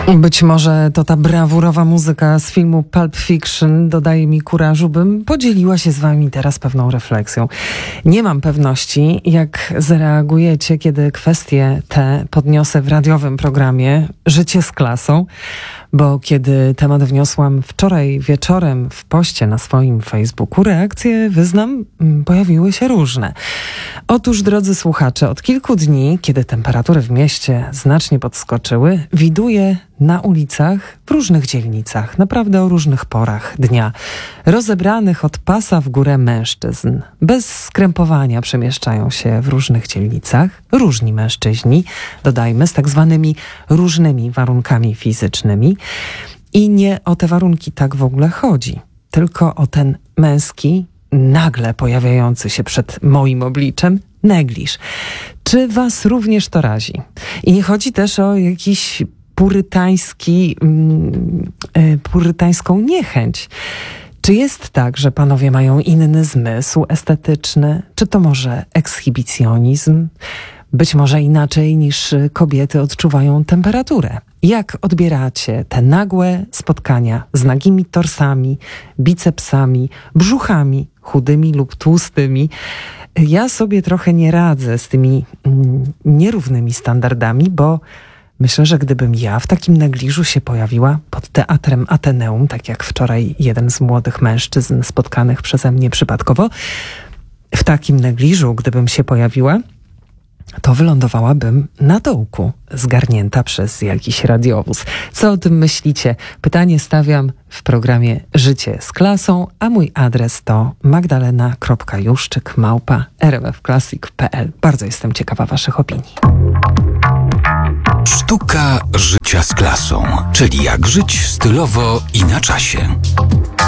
Być może to ta brawurowa muzyka z filmu Pulp Fiction dodaje mi kurażu, bym podzieliła się z wami teraz pewną refleksją. Nie mam pewności, jak zareagujecie, kiedy kwestie te podniosę w radiowym programie Życie z klasą, bo kiedy temat wniosłam wczoraj wieczorem w poście na swoim Facebooku, reakcje, wyznam, pojawiły się różne. Otóż, drodzy słuchacze, od kilku dni, kiedy temperatury w mieście znacznie podskoczyły, widuję na ulicach w różnych dzielnicach, naprawdę o różnych porach dnia, rozebranych od pasa w górę mężczyzn. Bez skrępowania przemieszczają się w różnych dzielnicach różni mężczyźni, dodajmy, z tak zwanymi różnymi warunkami fizycznymi. I nie o te warunki tak w ogóle chodzi, tylko o ten męski, nagle pojawiający się przed moim obliczem negliż. Czy was również to razi? I nie chodzi też o jakiś purytańską niechęć. Czy jest tak, że panowie mają inny zmysł estetyczny? Czy to może ekshibicjonizm? Być może inaczej niż kobiety odczuwają temperaturę. Jak odbieracie te nagłe spotkania z nagimi torsami, bicepsami, brzuchami, chudymi lub tłustymi? Ja sobie trochę nie radzę z tymi nierównymi standardami, bo myślę, że gdybym ja w takim negliżu się pojawiła pod Teatrem Ateneum, tak jak wczoraj jeden z młodych mężczyzn spotkanych przeze mnie przypadkowo, w takim negliżu, gdybym się pojawiła, to wylądowałabym na dołku, zgarnięta przez jakiś radiowóz. Co o tym myślicie? Pytanie stawiam w programie Życie z klasą, a mój adres to magdalena.juszczyk@rmfclassic.pl. Bardzo jestem ciekawa waszych opinii. Sztuka życia z klasą, czyli jak żyć stylowo i na czasie.